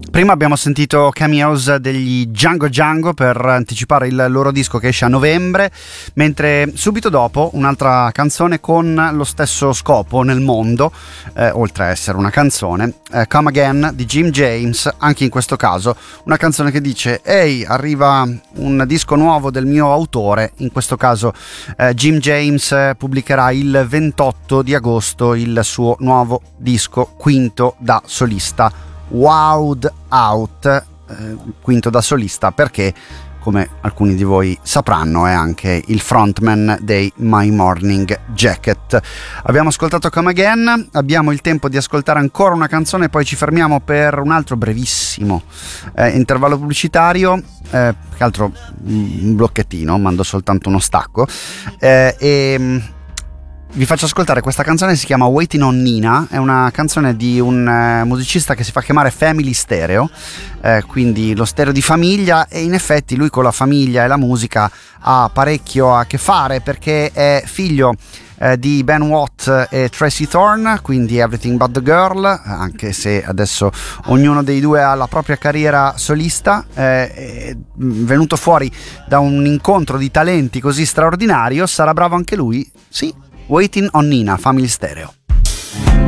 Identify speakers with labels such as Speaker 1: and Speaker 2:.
Speaker 1: Prima abbiamo sentito cameos degli Django Django per anticipare il loro disco che esce a novembre, mentre subito dopo un'altra canzone con lo stesso scopo nel mondo, oltre a essere una canzone, Come Again di Jim James, anche in questo caso una canzone che dice ehi, arriva un disco nuovo del mio autore, in questo caso Jim James pubblicherà il 28 di agosto il suo nuovo disco, quinto da solista, Wowed Out, quinto da solista perché, come alcuni di voi sapranno, è anche il frontman dei My Morning Jacket. Abbiamo ascoltato Come Again, abbiamo il tempo di ascoltare ancora una canzone, poi ci fermiamo per un altro brevissimo intervallo pubblicitario, che altro un blocchettino, mando soltanto uno stacco, e vi faccio ascoltare questa canzone, si chiama Waiting on Nina, è una canzone di un musicista che si fa chiamare Family Stereo, quindi lo stereo di famiglia, e in effetti lui con la famiglia e la musica ha parecchio a che fare perché è figlio di Ben Watt e Tracy Thorn, quindi Everything But The Girl, anche se adesso ognuno dei due ha la propria carriera solista, è venuto fuori da un incontro di talenti così straordinario, sarà bravo anche lui? Sì. Waiting on Nina, Family Stereo.